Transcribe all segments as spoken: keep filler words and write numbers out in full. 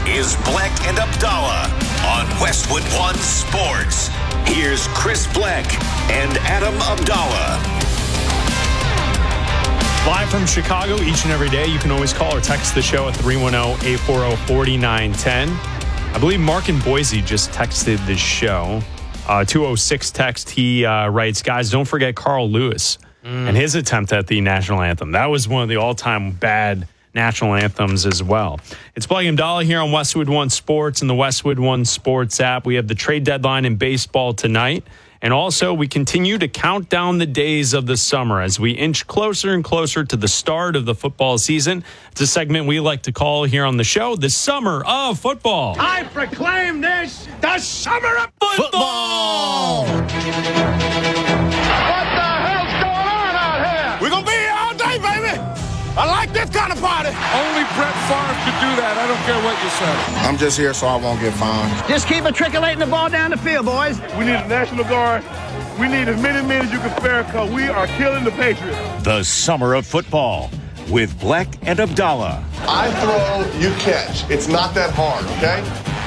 is Bleck and Abdallah on Westwood One Sports. Here's Chris Bleck and Adam Abdallah. Live from Chicago each and every day. You can always call or text the show at three one zero, eight four zero, four nine one zero. I believe Mark in Boise just texted the show. Uh, two oh six text, he uh, writes, guys, don't forget Carl Lewis mm. and his attempt at the national anthem. That was one of the all-time bad national anthems as well. It's Bleck and Abdallah here on Westwood One Sports and the Westwood One Sports app. We have the trade deadline in baseball tonight. And also, we continue to count down the days of the summer as we inch closer and closer to the start of the football season. It's a segment we like to call here on the show, the Summer of Football. I proclaim this the Summer of Football! What the hell's going on out here? We're going to be here all day, baby. I like this kind of party. Only Brett Favre could do that. I don't care what you say. I'm just here so I won't get fined. Just keep matriculating the ball down the field, boys. We need a National Guard. We need as many men as you can spare because we are killing the Patriots. The Summer of Football with Bleck and Abdallah. I throw, you catch. It's not that hard, okay?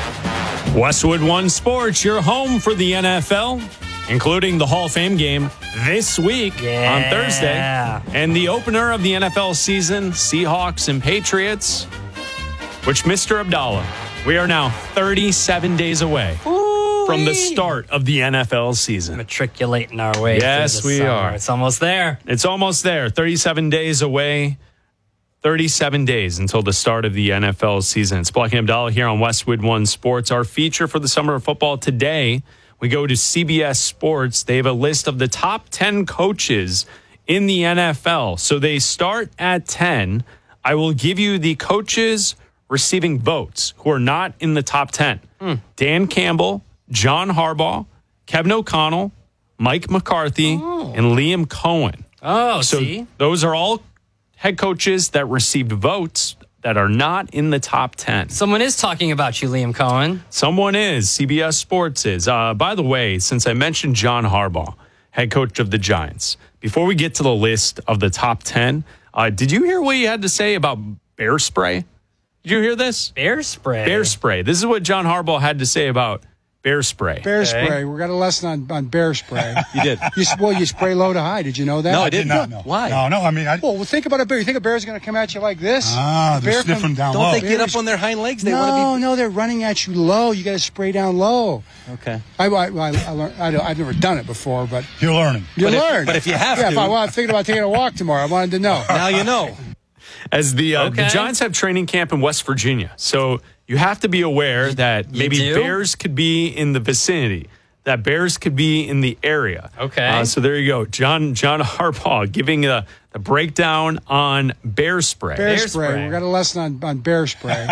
Westwood One Sports, your home for the N F L, including the Hall of Fame game this week yeah. on Thursday. And the opener of the N F L season, Seahawks and Patriots, which, Mister Abdallah, we are now thirty-seven days away Ooh-wee. from the start of the N F L season. Matriculating our way. Yes, we summer. are. It's almost there. It's almost there. thirty-seven days away. thirty-seven days until the start of the N F L season. It's Bleck and Abdallah here on Westwood One Sports. Our feature for the Summer of Football today, we go to C B S Sports. They have a list of the top ten coaches in the N F L. So they start at ten. I will give you the coaches receiving votes who are not in the top ten. Mm. Dan Campbell, John Harbaugh, Kevin O'Connell, Mike McCarthy, oh. and Liam Cohen. Oh, so see? Those are all head coaches that received votes that are not in the top ten. Someone is talking about you, Liam Cohen. Someone is. C B S Sports is. Uh, by the way, since I mentioned John Harbaugh, head coach of the Giants, before we get to the list of the top ten, uh, did you hear what he had to say about bear spray? Did you hear this? Bear spray? Bear spray. This is what John Harbaugh had to say about bear spray. Bear okay. spray. We got a lesson on, on bear spray. You did. You, well, you spray low to high. Did you know that? No, I did not know. Why? No, no. I mean, I, well, well, think about a bear. You think a bear's going to come at you like this? Ah, they're bear sniffing come, down Don't low. they Bears, get up on their hind legs? They no, want to be. no, they're running at you low. You got to spray down low. Okay. I, I, I, I learned, I, I've never done it before, but You're learning. You but learn. If, but if you have yeah, to. If I, well, I'm thinking about taking a walk tomorrow. I wanted to know. Now you know. As the, uh, okay. the Giants have training camp in West Virginia. So you have to be aware that you maybe do? bears could be in the vicinity, that bears could be in the area. Okay. Uh, so there you go. John John Harbaugh giving a, a breakdown on bear spray. Bear, Bear spray. spray. We got a lesson on, on bear spray.